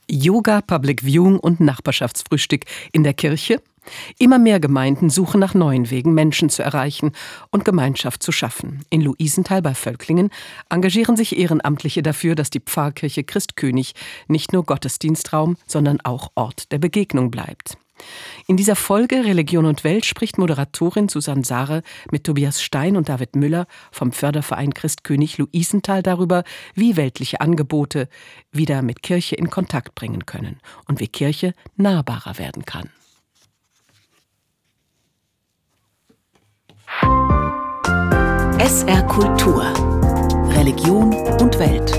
Yoga, Public Viewing und Nachbarschaftsfrühstück in der Kirche? Immer mehr Gemeinden suchen nach neuen Wegen, Menschen zu erreichen und Gemeinschaft zu schaffen. In Luisenthal bei Völklingen engagieren sich Ehrenamtliche dafür, dass die Pfarrkirche Christkönig nicht nur Gottesdienstraum, sondern auch Ort der Begegnung bleibt. In dieser Folge Religion und Welt spricht Moderatorin Susanne Sare mit Tobias Stein und David Müller vom Förderverein Christkönig Luisenthal darüber, wie weltliche Angebote wieder mit Kirche in Kontakt bringen können und wie Kirche nahbarer werden kann. SR Kultur. Religion und Welt.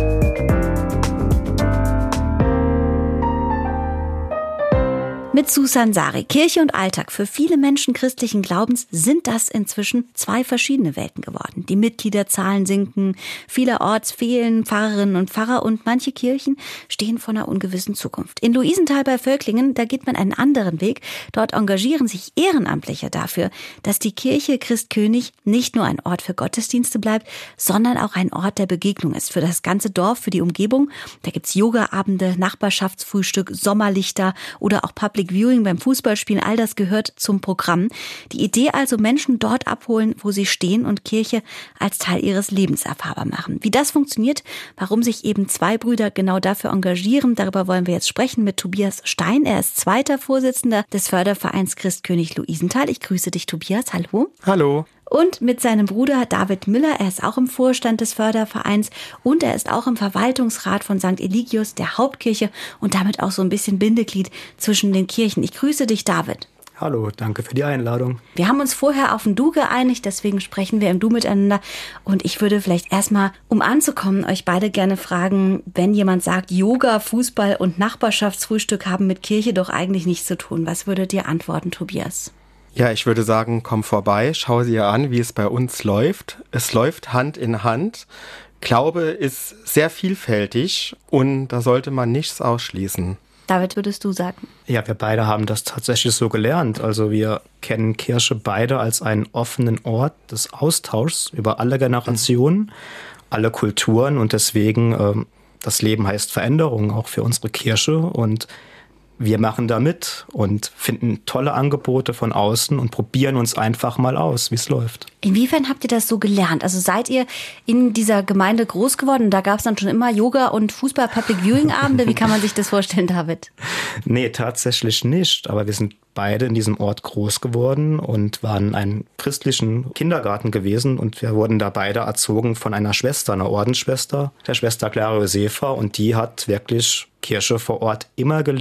Mit Susanne Sare. Kirche und Alltag. Für viele Menschen christlichen Glaubens sind das inzwischen zwei verschiedene Welten geworden. Die Mitgliederzahlen sinken, vielerorts fehlen Pfarrerinnen und Pfarrer und manche Kirchen stehen vor einer ungewissen Zukunft. In Luisenthal bei Völklingen, da geht man einen anderen Weg. Dort engagieren sich Ehrenamtliche dafür, dass die Kirche Christkönig nicht nur ein Ort für Gottesdienste bleibt, sondern auch ein Ort der Begegnung ist. Für das ganze Dorf, für die Umgebung. Da gibt's Yogaabende, Nachbarschaftsfrühstück, Sommerlichter oder auch Public Viewing beim Fußballspielen, all das gehört zum Programm. Die Idee also, Menschen dort abholen, wo sie stehen und Kirche als Teil ihres Lebens erfahrbar machen. Wie das funktioniert, warum sich eben zwei Brüder genau dafür engagieren, darüber wollen wir jetzt sprechen mit Tobias Stein. Er ist zweiter Vorsitzender des Fördervereins Christkönig Luisenthal. Ich grüße dich, Tobias. Hallo. Hallo. Und mit seinem Bruder David Müller, er ist auch im Vorstand des Fördervereins und er ist auch im Verwaltungsrat von St. Eligius, der Hauptkirche und damit auch so ein bisschen Bindeglied zwischen den Kirchen. Ich grüße dich, David. Hallo, danke für die Einladung. Wir haben uns vorher auf ein Du geeinigt, deswegen sprechen wir im Du miteinander. Und ich würde vielleicht erstmal, um anzukommen, euch beide gerne fragen, wenn jemand sagt, Yoga, Fußball und Nachbarschaftsfrühstück haben mit Kirche doch eigentlich nichts zu tun. Was würdet ihr antworten, Tobias? Ja, ich würde sagen, komm vorbei, schau dir an, wie es bei uns läuft. Es läuft Hand in Hand. Glaube ist sehr vielfältig und da sollte man nichts ausschließen. David, würdest du sagen? Ja, wir beide haben das tatsächlich so gelernt. Also wir kennen Kirche beide als einen offenen Ort des Austauschs über alle Generationen, alle Kulturen und deswegen, das Leben heißt Veränderung, auch für unsere Kirche und wir machen da mit und finden tolle Angebote von außen und probieren uns einfach mal aus, wie es läuft. Inwiefern habt ihr das so gelernt? Also seid ihr in dieser Gemeinde groß geworden? Da gab es dann schon immer Yoga- und Fußball-Public-Viewing-Abende. Wie kann man sich das vorstellen, David? Nee, tatsächlich nicht. Aber wir sind beide in diesem Ort groß geworden und waren in einem christlichen Kindergarten gewesen. Und wir wurden da beide erzogen von einer Schwester, einer Ordensschwester, der Schwester Clara Josefa. Und die hat wirklich Kirche vor Ort immer gelebt.